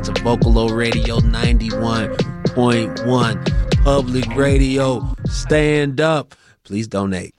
to Vocalo Radio 91.1 Public Radio. Stand up. Please donate.